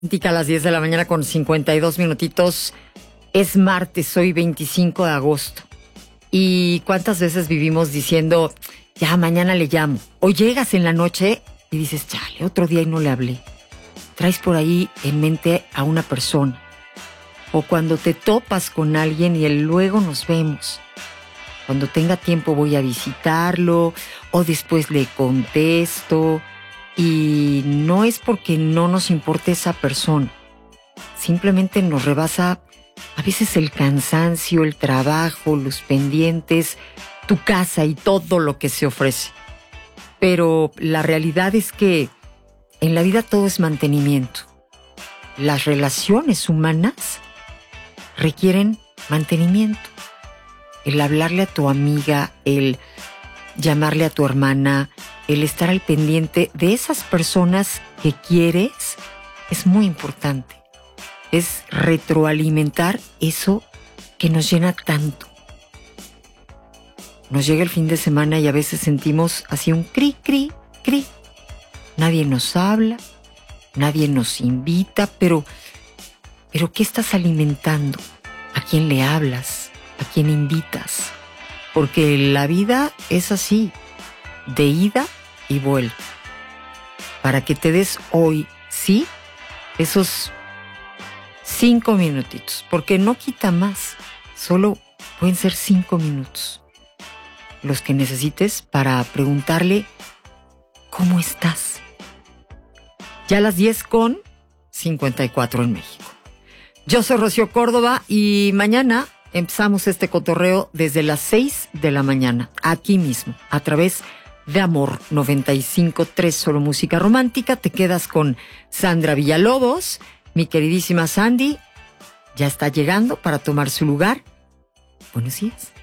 Tica a las 10 de la mañana con 52 minutitos. Es martes, hoy 25 de agosto. ¿Y cuántas veces vivimos diciendo, ya mañana le llamo? O llegas en la noche y dices, chale, otro día y no le hablé. Traes por ahí en mente a una persona. O cuando te topas con alguien y el luego nos vemos. Cuando tenga tiempo voy a visitarlo, o después le contesto. Y no es porque no nos importe esa persona. Simplemente nos rebasa a veces el cansancio, el trabajo, los pendientes, tu casa y todo lo que se ofrece. Pero la realidad es que en la vida todo es mantenimiento. Las relaciones humanas requieren mantenimiento. El hablarle a tu amiga, el llamarle a tu hermana, el estar al pendiente de esas personas que quieres es muy importante. Es retroalimentar eso que nos llena tanto. Nos llega el fin de semana y a veces sentimos así un cri, cri, cri. Nadie nos habla, nadie nos invita, pero ¿qué estás alimentando? ¿A quién le hablas? ¿A quién invitas? Porque la vida es así, de ida y vuelta. Para que te des hoy, sí, esos 5 minutitos, porque no quita más, solo pueden ser 5 minutos los que necesites para preguntarle ¿cómo estás? Ya a las 10:54 en México. Yo soy Rocío Córdoba y mañana empezamos este cotorreo desde las 6 de la mañana, aquí mismo, a través de Amor 95.3, solo música romántica. Te quedas con Sandra Villalobos. Mi queridísima Sandy ya está llegando para tomar su lugar. Buenos días.